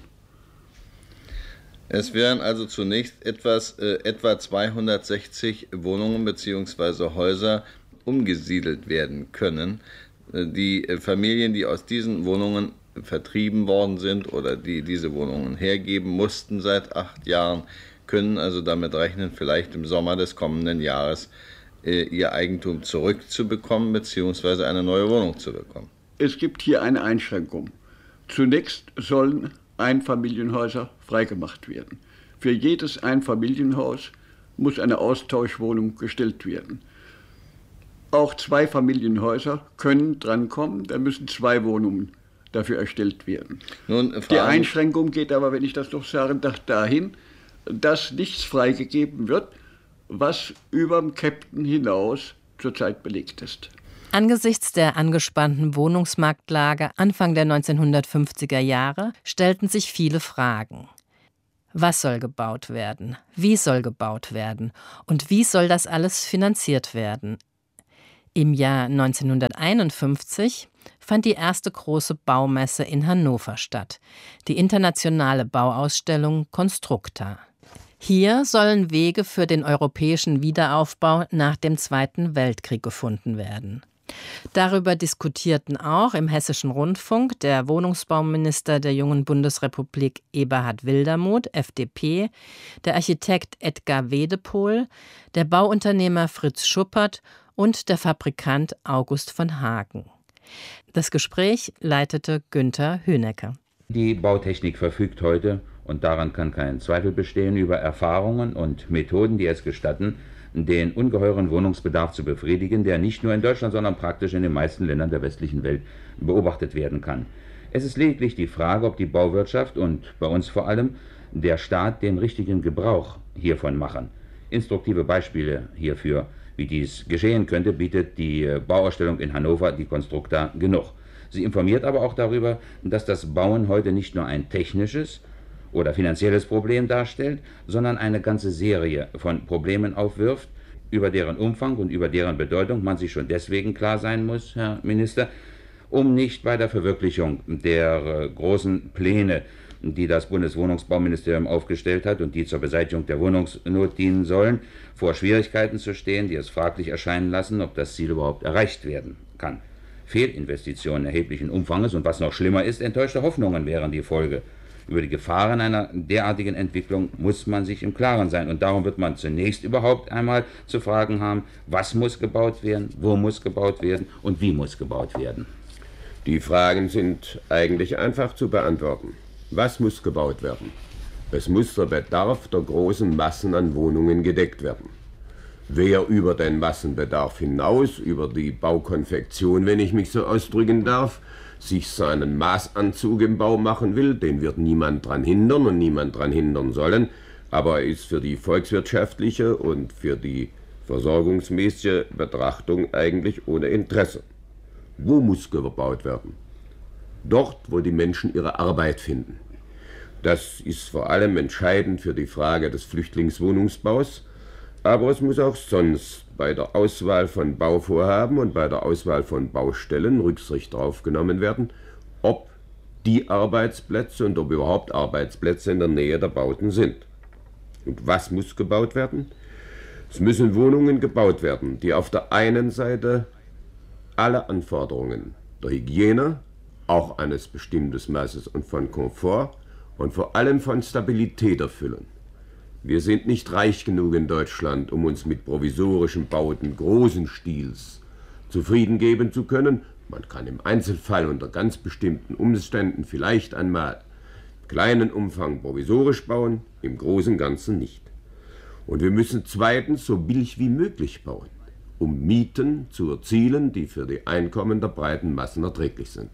[SPEAKER 16] Es werden also zunächst etwas, äh, etwa zweihundertsechzig Wohnungen bzw. Häuser umgesiedelt werden können. Die Familien, die aus diesen Wohnungen vertrieben worden sind oder die diese Wohnungen hergeben mussten seit acht Jahren, können also damit rechnen, vielleicht im Sommer des kommenden Jahres äh, ihr Eigentum zurückzubekommen bzw. eine neue Wohnung zu bekommen.
[SPEAKER 17] Es gibt hier eine Einschränkung. Zunächst sollen Einfamilienhäuser freigemacht werden. Für jedes Einfamilienhaus muss eine Austauschwohnung gestellt werden. Auch Zweifamilienhäuser können drankommen, da müssen zwei Wohnungen dafür erstellt werden. Nun, die Einschränkung geht aber, wenn ich das noch sagen darf, dahin, dass nichts freigegeben wird, was über dem Captain hinaus zurzeit belegt ist.
[SPEAKER 8] Angesichts der angespannten Wohnungsmarktlage Anfang der neunzehnhundertfünfziger Jahre stellten sich viele Fragen. Was soll gebaut werden? Wie soll gebaut werden? Und wie soll das alles finanziert werden? Im Jahr neunzehnhunderteinundfünfzig fand die erste große Baumesse in Hannover statt, die internationale Bauausstellung Constructa. Hier sollen Wege für den europäischen Wiederaufbau nach dem Zweiten Weltkrieg gefunden werden. Darüber diskutierten auch im Hessischen Rundfunk der Wohnungsbauminister der jungen Bundesrepublik Eberhard Wildermuth, F D P, der Architekt Edgar Wedepol, der Bauunternehmer Fritz Schuppert und der Fabrikant August von Hagen. Das Gespräch leitete Günther Hünecker.
[SPEAKER 18] Die Bautechnik verfügt heute, und daran kann kein Zweifel bestehen, über Erfahrungen und Methoden, die es gestatten, den ungeheuren Wohnungsbedarf zu befriedigen, der nicht nur in Deutschland, sondern praktisch in den meisten Ländern der westlichen Welt beobachtet werden kann. Es ist lediglich die Frage, ob die Bauwirtschaft und bei uns vor allem der Staat den richtigen Gebrauch hiervon machen. Instruktive Beispiele hierfür, wie dies geschehen könnte, bietet die Bauausstellung in Hannover, die Constructa, genug. Sie informiert aber auch darüber, dass das Bauen heute nicht nur ein technisches oder finanzielles Problem darstellt, sondern eine ganze Serie von Problemen aufwirft, über deren Umfang und über deren Bedeutung man sich schon deswegen klar sein muss, Herr Minister, um nicht bei der Verwirklichung der äh, großen Pläne, die das Bundeswohnungsbauministerium aufgestellt hat und die zur Beseitigung der Wohnungsnot dienen sollen, vor Schwierigkeiten zu stehen, die es fraglich erscheinen lassen, ob das Ziel überhaupt erreicht werden kann. Fehlinvestitionen erheblichen Umfanges und was noch schlimmer ist, enttäuschte Hoffnungen wären die Folge. Über die Gefahren einer derartigen Entwicklung muss man sich im Klaren sein. Und darum wird man zunächst überhaupt einmal zu fragen haben, was muss gebaut werden, wo muss gebaut werden und wie muss gebaut werden.
[SPEAKER 19] Die Fragen sind eigentlich einfach zu beantworten. Was muss gebaut werden? Es muss der Bedarf der großen Massen an Wohnungen gedeckt werden. Wer über den Massenbedarf hinaus, über die Baukonfektion, wenn ich mich so ausdrücken darf, sich seinen Maßanzug im Bau machen will, den wird niemand daran hindern und niemand daran hindern sollen, aber er ist für die volkswirtschaftliche und für die versorgungsmäßige Betrachtung eigentlich ohne Interesse. Wo muss gebaut werden? Dort, wo die Menschen ihre Arbeit finden. Das ist vor allem entscheidend für die Frage des Flüchtlingswohnungsbaus, aber es muss auch sonst bei der Auswahl von Bauvorhaben und bei der Auswahl von Baustellen Rücksicht darauf genommen werden, ob die Arbeitsplätze und ob überhaupt Arbeitsplätze in der Nähe der Bauten sind. Und was muss gebaut werden? Es müssen Wohnungen gebaut werden, die auf der einen Seite alle Anforderungen der Hygiene, auch eines bestimmten Maßes und von Komfort und vor allem von Stabilität erfüllen. Wir sind nicht reich genug in Deutschland, um uns mit provisorischen Bauten großen Stils zufrieden geben zu können. Man kann im Einzelfall unter ganz bestimmten Umständen vielleicht einmal im kleinen Umfang provisorisch bauen, im großen Ganzen nicht. Und wir müssen zweitens so billig wie möglich bauen, um Mieten zu erzielen, die für die Einkommen der breiten Massen erträglich sind.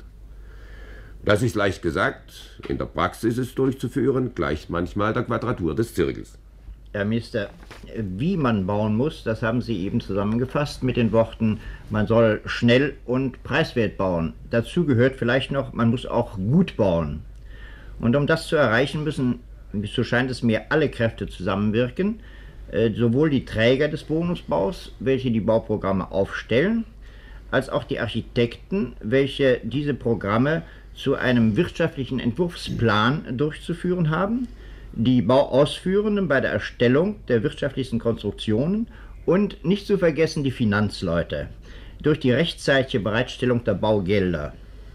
[SPEAKER 19] Das ist leicht gesagt, in der Praxis ist durchzuführen, gleicht manchmal der Quadratur des Zirkels.
[SPEAKER 20] Herr Minister, wie man bauen muss, das haben Sie eben zusammengefasst mit den Worten, man soll schnell und preiswert bauen. Dazu gehört vielleicht noch, man muss auch gut bauen. Und um das zu erreichen, müssen, so scheint es mir, alle Kräfte zusammenwirken, sowohl die Träger des Wohnungsbaus, welche die Bauprogramme aufstellen, als auch die Architekten, welche diese Programme zu einem wirtschaftlichen Entwurfsplan durchzuführen haben, die Bauausführenden bei der Erstellung der wirtschaftlichsten Konstruktionen und nicht zu vergessen die Finanzleute durch die rechtzeitige Bereitstellung der Baugelder.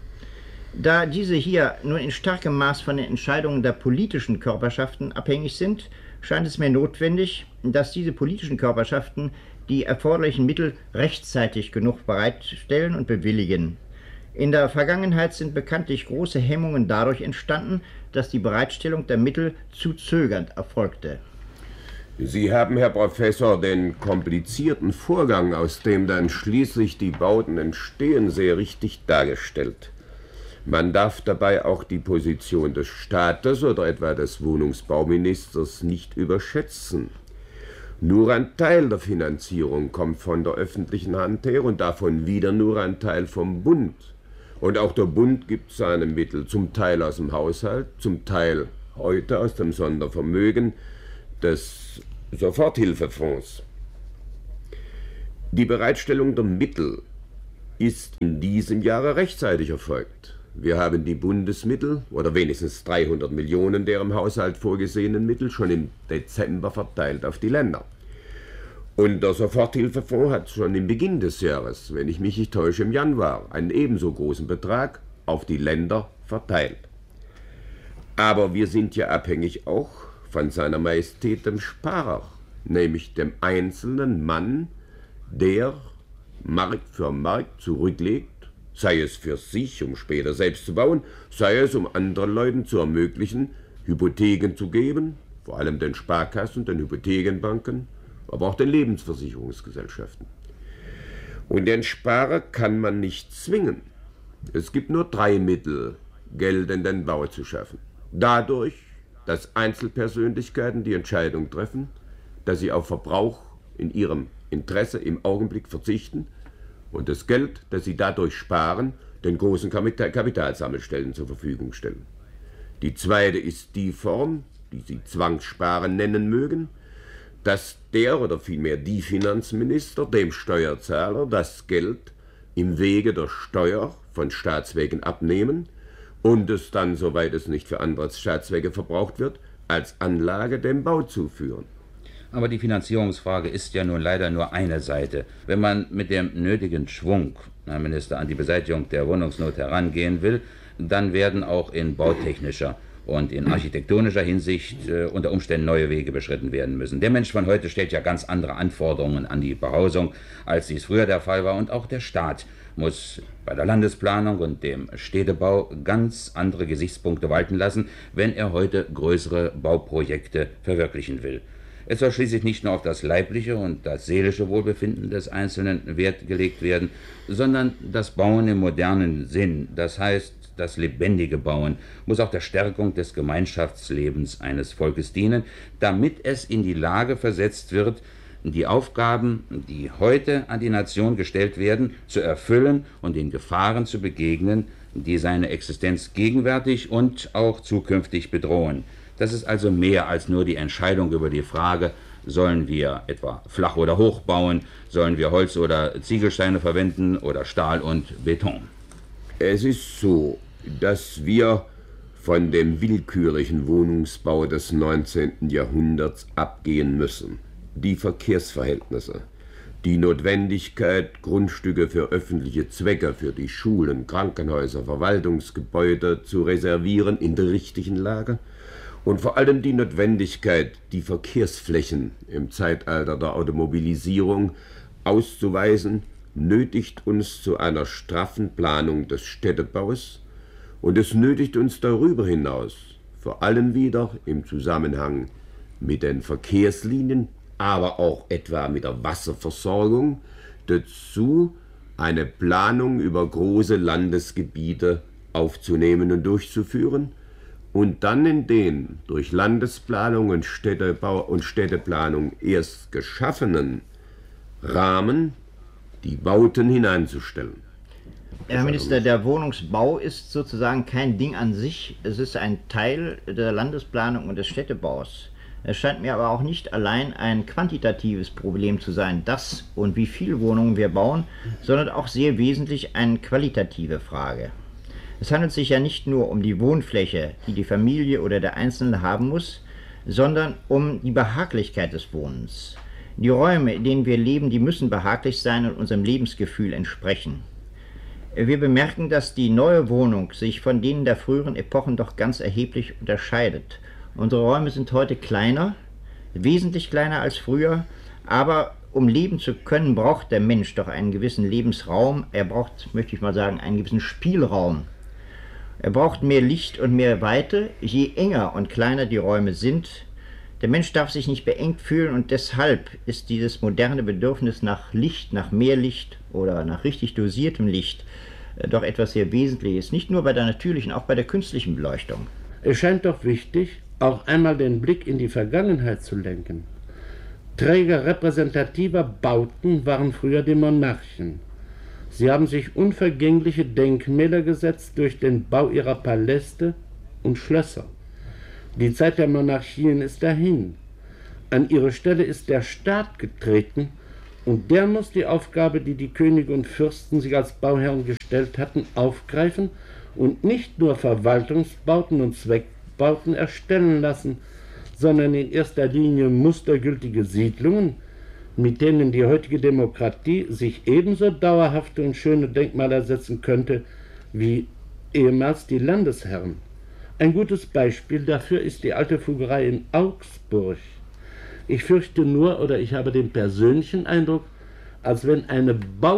[SPEAKER 20] Da diese hier nur in starkem Maß von den Entscheidungen der politischen Körperschaften abhängig sind, scheint es mir notwendig, dass diese politischen Körperschaften die erforderlichen Mittel rechtzeitig genug bereitstellen und bewilligen. In der Vergangenheit sind bekanntlich große Hemmungen dadurch entstanden, dass die Bereitstellung der Mittel zu zögernd erfolgte.
[SPEAKER 19] Sie haben, Herr Professor, den komplizierten Vorgang, aus dem dann schließlich die Bauten entstehen, sehr richtig dargestellt. Man darf dabei auch die Position des Staates oder etwa des Wohnungsbauministers nicht überschätzen. Nur ein Teil der Finanzierung kommt von der öffentlichen Hand her und davon wieder nur ein Teil vom Bund. Und auch der Bund gibt seine Mittel, zum Teil aus dem Haushalt, zum Teil heute aus dem Sondervermögen des Soforthilfefonds. Die Bereitstellung der Mittel ist in diesem Jahre rechtzeitig erfolgt. Wir haben die Bundesmittel, oder wenigstens dreihundert Millionen der im Haushalt vorgesehenen Mittel, schon im Dezember verteilt auf die Länder. Und der Soforthilfefonds hat schon im Beginn des Jahres, wenn ich mich nicht täusche, im Januar, einen ebenso großen Betrag auf die Länder verteilt. Aber wir sind ja abhängig auch von seiner Majestät dem Sparer, nämlich dem einzelnen Mann, der Mark für Mark zurücklegt, sei es für sich, um später selbst zu bauen, sei es, um anderen Leuten zu ermöglichen, Hypotheken zu geben, vor allem den Sparkassen, den Hypothekenbanken, aber auch den Lebensversicherungsgesellschaften. Und den Sparer kann man nicht zwingen. Es gibt nur drei Mittel, Geld in den Bau zu schaffen. Dadurch, dass Einzelpersönlichkeiten die Entscheidung treffen, dass sie auf Verbrauch in ihrem Interesse im Augenblick verzichten und das Geld, das sie dadurch sparen, den großen Kapital Kapitalsammelstellen zur Verfügung stellen. Die zweite ist die Form, die Sie Zwangssparen nennen mögen, dass der oder vielmehr die Finanzminister dem Steuerzahler das Geld im Wege der Steuer von Staatswegen abnehmen und es dann, soweit es nicht für andere Staatszwecke verbraucht wird, als Anlage dem Bau zuführen.
[SPEAKER 18] Aber die Finanzierungsfrage ist ja nun leider nur eine Seite. Wenn man mit dem nötigen Schwung, Herr Minister, an die Beseitigung der Wohnungsnot herangehen will, dann werden auch in bautechnischer und in architektonischer Hinsicht äh, unter Umständen neue Wege beschritten werden müssen. Der Mensch von heute stellt ja ganz andere Anforderungen an die Behausung, als dies früher der Fall war. Und auch der Staat muss bei der Landesplanung und dem Städtebau ganz andere Gesichtspunkte walten lassen, wenn er heute größere Bauprojekte verwirklichen will. Es soll schließlich nicht nur auf das leibliche und das seelische Wohlbefinden des Einzelnen Wert gelegt werden, sondern das Bauen im modernen Sinn, das heißt das lebendige Bauen, muss auch der Stärkung des Gemeinschaftslebens eines Volkes dienen, damit es in die Lage versetzt wird, die Aufgaben, die heute an die Nation gestellt werden, zu erfüllen und den Gefahren zu begegnen, die seine Existenz gegenwärtig und auch zukünftig bedrohen. Das ist also mehr als nur die Entscheidung über die Frage, sollen wir etwa flach oder hoch bauen, sollen wir Holz oder Ziegelsteine verwenden oder Stahl und Beton.
[SPEAKER 19] Es ist so, dass wir von dem willkürlichen Wohnungsbau des neunzehnten Jahrhunderts abgehen müssen. Die Verkehrsverhältnisse, die Notwendigkeit, Grundstücke für öffentliche Zwecke, für die Schulen, Krankenhäuser, Verwaltungsgebäude zu reservieren in der richtigen Lage, und vor allem die Notwendigkeit, die Verkehrsflächen im Zeitalter der Automobilisierung auszuweisen, nötigt uns zu einer straffen Planung des Städtebaus, und es nötigt uns darüber hinaus, vor allem wieder im Zusammenhang mit den Verkehrslinien, aber auch etwa mit der Wasserversorgung, dazu, eine Planung über große Landesgebiete aufzunehmen und durchzuführen, und dann in den durch Landesplanung und Städtebau und Städteplanung erst geschaffenen Rahmen die Bauten hineinzustellen.
[SPEAKER 20] Herr Minister, der Wohnungsbau ist sozusagen kein Ding an sich, es ist ein Teil der Landesplanung und des Städtebaus. Es scheint mir aber auch nicht allein ein quantitatives Problem zu sein, das und wie viele Wohnungen wir bauen, sondern auch sehr wesentlich eine qualitative Frage. Es handelt sich ja nicht nur um die Wohnfläche, die die Familie oder der Einzelne haben muss, sondern um die Behaglichkeit des Wohnens. Die Räume, in denen wir leben, die müssen behaglich sein und unserem Lebensgefühl entsprechen. Wir bemerken, dass die neue Wohnung sich von denen der früheren Epochen doch ganz erheblich unterscheidet. Unsere Räume sind heute kleiner, wesentlich kleiner als früher, aber um leben zu können, braucht der Mensch doch einen gewissen Lebensraum. Er braucht, möchte ich mal sagen, einen gewissen Spielraum. Er braucht mehr Licht und mehr Weite. Je enger und kleiner die Räume sind, der Mensch darf sich nicht beengt fühlen, und deshalb ist dieses moderne Bedürfnis nach Licht, nach mehr Licht oder nach richtig dosiertem Licht äh, doch etwas sehr Wesentliches, nicht nur bei der natürlichen, auch bei der künstlichen Beleuchtung.
[SPEAKER 21] Es scheint doch wichtig, auch einmal den Blick in die Vergangenheit zu lenken. Träger repräsentativer Bauten waren früher die Monarchen. Sie haben sich unvergängliche Denkmäler gesetzt durch den Bau ihrer Paläste und Schlösser. Die Zeit der Monarchien ist dahin. An ihre Stelle ist der Staat getreten, und der muss die Aufgabe, die die Könige und Fürsten sich als Bauherren gestellt hatten, aufgreifen und nicht nur Verwaltungsbauten und Zweckbauten erstellen lassen, sondern in erster Linie mustergültige Siedlungen, mit denen die heutige Demokratie sich ebenso dauerhafte und schöne Denkmäler setzen könnte wie ehemals die Landesherren. Ein gutes Beispiel dafür ist die alte Fugerei in Augsburg. Ich fürchte nur, oder ich habe den persönlichen Eindruck, als wenn eine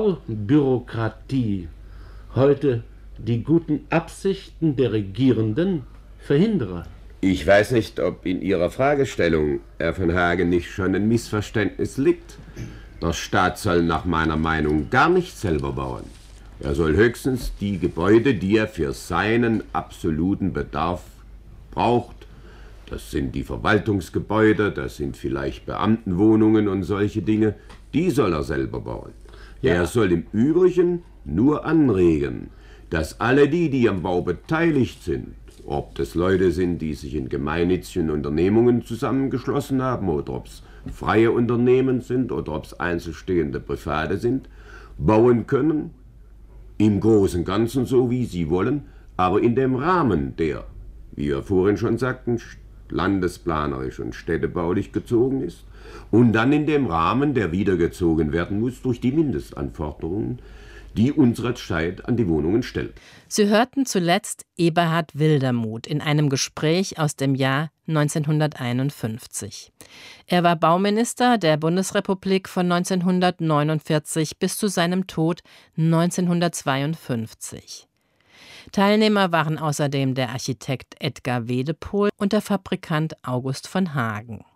[SPEAKER 21] Baubürokratie heute die guten Absichten der Regierenden verhindere.
[SPEAKER 19] Ich weiß nicht, ob in Ihrer Fragestellung, Herr von Hagen, nicht schon ein Missverständnis liegt. Der Staat soll nach meiner Meinung gar nicht selber bauen. Er soll höchstens die Gebäude, die er für seinen absoluten Bedarf braucht, das sind die Verwaltungsgebäude, das sind vielleicht Beamtenwohnungen und solche Dinge, die soll er selber bauen. Ja. Er soll im Übrigen nur anregen, dass alle die, die am Bau beteiligt sind, ob das Leute sind, die sich in gemeinnützigen Unternehmungen zusammengeschlossen haben, oder ob es freie Unternehmen sind, oder ob es einzelstehende Private sind, bauen können, im Großen und Ganzen so, wie sie wollen, aber in dem Rahmen, der, wie wir vorhin schon sagten, landesplanerisch und städtebaulich gezogen ist, und dann in dem Rahmen, der wieder gezogen werden muss durch die Mindestanforderungen, die unsere Zeit an die Wohnungen stellt.
[SPEAKER 8] Sie hörten zuletzt Eberhard Wildermuth in einem Gespräch aus dem Jahr neunzehnhunderteinundfünfzig. Er war Bauminister der Bundesrepublik von neunzehnhundertneunundvierzig bis zu seinem Tod neunzehnhundertzweiundfünfzig. Teilnehmer waren außerdem der Architekt Edgar Wedepohl und der Fabrikant August von Hagen.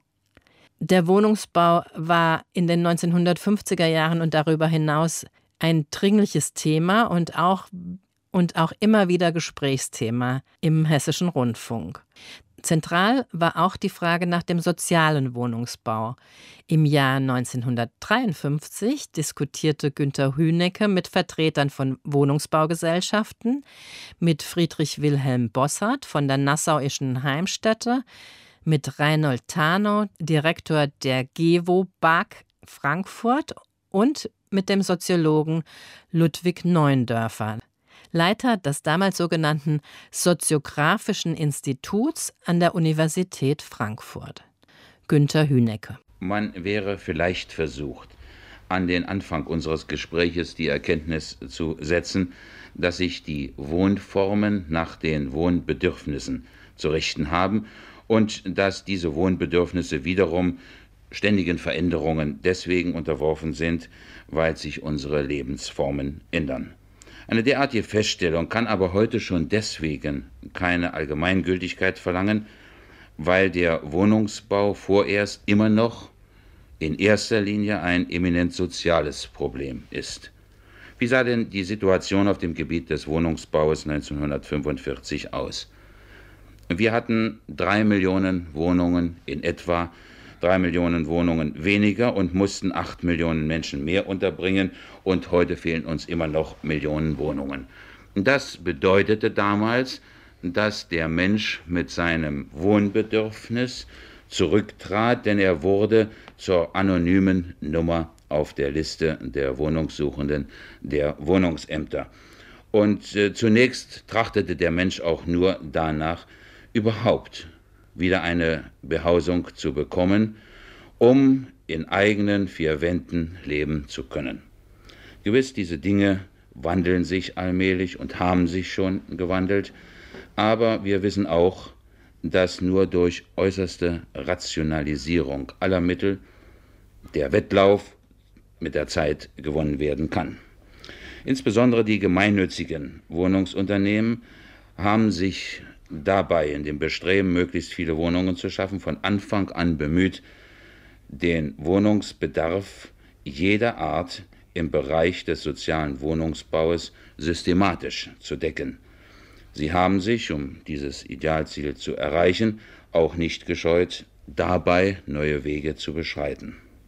[SPEAKER 8] Der Wohnungsbau war in den neunzehnhundertfünfziger Jahren und darüber hinaus ein dringliches Thema und auch, und auch immer wieder Gesprächsthema im Hessischen Rundfunk. Zentral war auch die Frage nach dem sozialen Wohnungsbau. Im Jahr neunzehnhundertdreiundfünfzig diskutierte Günter Hünecke mit Vertretern von Wohnungsbaugesellschaften, mit Friedrich Wilhelm Bossert von der Nassauischen Heimstätte, mit Reinhold Tanow, Direktor der GEWO B A G Frankfurt, und mit dem Soziologen Ludwig Neuendörfer, Leiter des damals sogenannten Soziographischen Instituts an der Universität Frankfurt. Günter Hünecke.
[SPEAKER 22] Man wäre vielleicht versucht, an den Anfang unseres Gespräches die Erkenntnis zu setzen, dass sich die Wohnformen nach den Wohnbedürfnissen zu richten haben und dass diese Wohnbedürfnisse wiederum ständigen Veränderungen deswegen unterworfen sind, weil sich unsere Lebensformen ändern. Eine derartige Feststellung kann aber heute schon deswegen keine Allgemeingültigkeit verlangen, weil der Wohnungsbau vorerst immer noch in erster Linie ein eminent soziales Problem ist. Wie sah denn die Situation auf dem Gebiet des Wohnungsbaus neunzehnhundertfünfundvierzig aus? Wir hatten drei Millionen Wohnungen in etwa, drei Millionen Wohnungen weniger und mussten acht Millionen Menschen mehr unterbringen, und heute fehlen uns immer noch Millionen Wohnungen. Das bedeutete damals, dass der Mensch mit seinem Wohnbedürfnis zurücktrat, denn er wurde zur anonymen Nummer auf der Liste der Wohnungssuchenden der Wohnungsämter. Und äh, zunächst trachtete der Mensch auch nur danach, überhaupt wieder eine Behausung zu bekommen, um in eigenen vier Wänden leben zu können. Gewiss, diese Dinge wandeln sich allmählich und haben sich schon gewandelt, aber wir wissen auch, dass nur durch äußerste Rationalisierung aller Mittel der Wettlauf mit der Zeit gewonnen werden kann. Insbesondere die gemeinnützigen Wohnungsunternehmen haben sich dabei in dem Bestreben, möglichst viele Wohnungen zu schaffen, von Anfang an bemüht, den Wohnungsbedarf jeder Art im Bereich des sozialen Wohnungsbaues systematisch zu decken. Sie haben sich, um dieses Idealziel zu erreichen, auch nicht gescheut, dabei neue Wege zu beschreiten.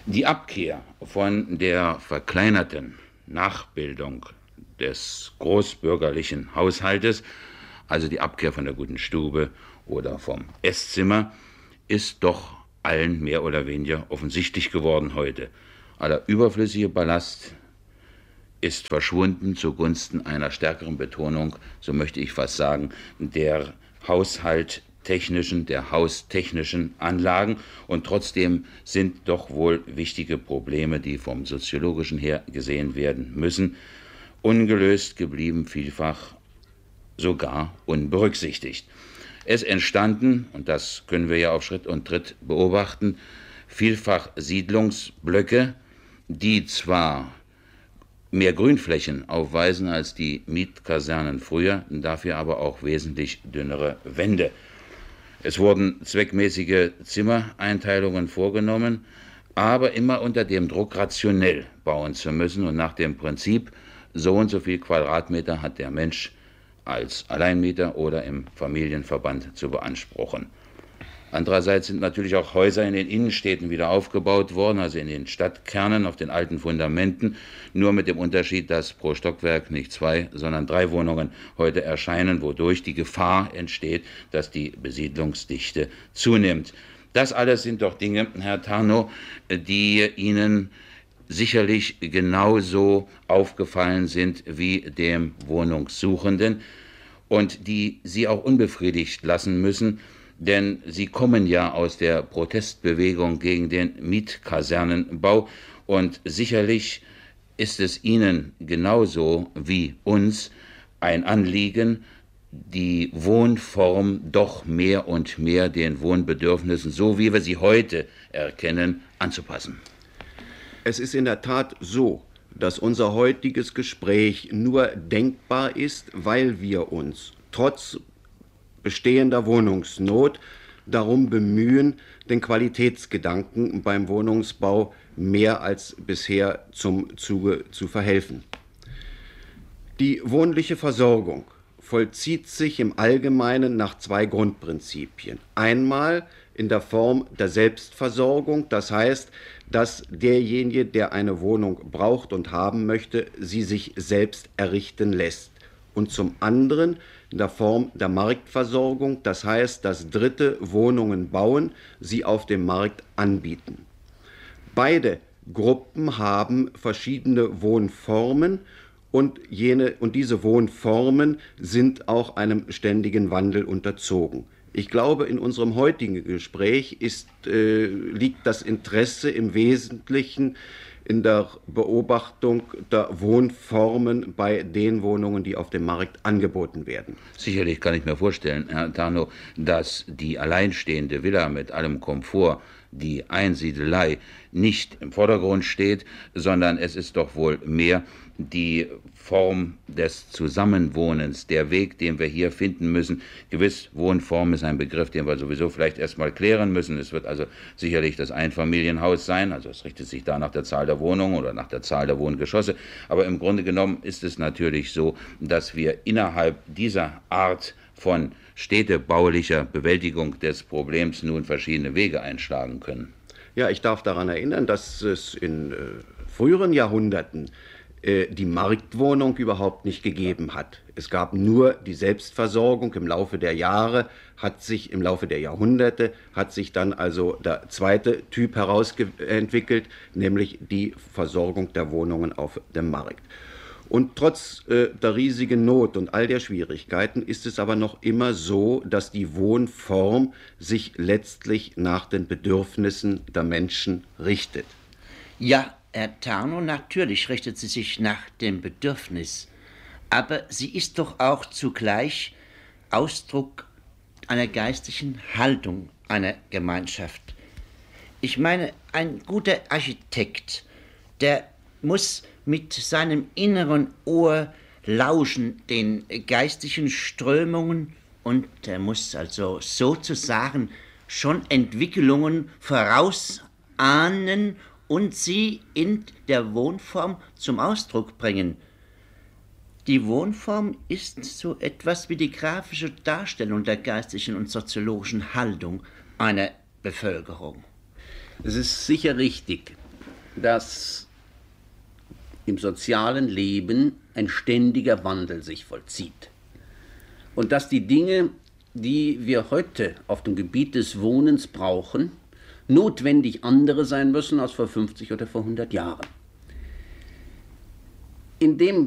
[SPEAKER 22] Die Abkehr von der verkleinerten Nachbildung des großbürgerlichen Haushaltes, also die Abkehr von der guten Stube oder vom Esszimmer, ist doch allen mehr oder weniger offensichtlich geworden heute. Aller überflüssige Ballast ist verschwunden zugunsten einer stärkeren Betonung, so möchte ich fast sagen, der haushalttechnischen, der haustechnischen Anlagen. Und trotzdem sind doch wohl wichtige Probleme, die vom soziologischen her gesehen werden müssen, ungelöst geblieben, vielfach sogar unberücksichtigt. Es entstanden, und das können wir ja auf Schritt und Tritt beobachten, vielfach Siedlungsblöcke, die zwar mehr Grünflächen aufweisen als die Mietkasernen früher, dafür aber auch wesentlich dünnere Wände. Es wurden zweckmäßige Zimmereinteilungen vorgenommen, aber immer unter dem Druck, rationell bauen zu müssen und nach dem Prinzip, so und so viel Quadratmeter hat der Mensch als Alleinmieter oder im Familienverband zu beanspruchen. Andererseits sind natürlich auch Häuser in den Innenstädten wieder aufgebaut worden, also in den Stadtkernen auf den alten Fundamenten, nur mit dem Unterschied, dass pro Stockwerk nicht zwei, sondern drei Wohnungen heute erscheinen, wodurch die Gefahr entsteht, dass die Besiedlungsdichte zunimmt. Das alles sind doch Dinge, Herr Tarnow, die Ihnen sicherlich genauso aufgefallen sind wie dem Wohnungssuchenden und die Sie auch unbefriedigt lassen müssen, denn Sie kommen ja aus der Protestbewegung gegen den Mietkasernenbau und sicherlich ist es Ihnen genauso wie uns ein Anliegen, die Wohnform doch mehr und mehr den Wohnbedürfnissen, so wie wir sie heute erkennen, anzupassen.
[SPEAKER 3] Es ist in der Tat so, dass unser heutiges Gespräch nur denkbar ist, weil wir uns trotz bestehender Wohnungsnot darum bemühen, den Qualitätsgedanken beim Wohnungsbau mehr als bisher zum Zuge zu verhelfen. Die wohnliche Versorgung vollzieht sich im Allgemeinen nach zwei Grundprinzipien. Einmal in der Form der Selbstversorgung, das heißt, dass derjenige, der eine Wohnung braucht und haben möchte, sie sich selbst errichten lässt. Und zum anderen in der Form der Marktversorgung, das heißt, dass Dritte Wohnungen bauen, sie auf dem Markt anbieten. Beide Gruppen haben verschiedene Wohnformen und, jene, und diese Wohnformen sind auch einem ständigen Wandel unterzogen. Ich glaube, in unserem heutigen Gespräch ist, äh, liegt das Interesse im Wesentlichen in der Beobachtung der Wohnformen bei den Wohnungen, die auf dem Markt angeboten werden.
[SPEAKER 22] Sicherlich kann ich mir vorstellen, Herr Tarnow, dass die alleinstehende Villa mit allem Komfort, die Einsiedelei, nicht im Vordergrund steht, sondern es ist doch wohl mehr die Form des Zusammenwohnens, der Weg, den wir hier finden müssen. Gewiss, Wohnform ist ein Begriff, den wir sowieso vielleicht erstmal klären müssen. Es wird also sicherlich das Einfamilienhaus sein, also es richtet sich da nach der Zahl der Wohnungen oder nach der Zahl der Wohngeschosse. Aber im Grunde genommen ist es natürlich so, dass wir innerhalb dieser Art von städtebaulicher Bewältigung des Problems nun verschiedene Wege einschlagen können.
[SPEAKER 3] Ja, ich darf daran erinnern, dass es in äh, früheren Jahrhunderten die Marktwohnung überhaupt nicht gegeben hat. Es gab nur die Selbstversorgung. Im Laufe der Jahre hat sich, im Laufe der Jahrhunderte hat sich dann also der zweite Typ herausentwickelt, nämlich die Versorgung der Wohnungen auf dem Markt. Und trotz äh, der riesigen Not und all der Schwierigkeiten ist es aber noch immer so, dass die Wohnform sich letztlich nach den Bedürfnissen der Menschen richtet.
[SPEAKER 4] Ja, Herr Tarnow, natürlich richtet sie sich nach dem Bedürfnis, aber sie ist doch auch zugleich Ausdruck einer geistigen Haltung einer Gemeinschaft. Ich meine, ein guter Architekt, der muss mit seinem inneren Ohr lauschen den geistigen Strömungen und er muss also sozusagen schon Entwicklungen vorausahnen und sie in der Wohnform zum Ausdruck bringen. Die Wohnform ist so etwas wie die grafische Darstellung der geistigen und soziologischen Haltung einer Bevölkerung.
[SPEAKER 23] Es ist sicher richtig,
[SPEAKER 5] dass im sozialen Leben ein ständiger Wandel sich vollzieht und dass die Dinge, die wir heute auf dem Gebiet des Wohnens brauchen, notwendig andere sein müssen als vor fünfzig oder vor hundert Jahren. In dem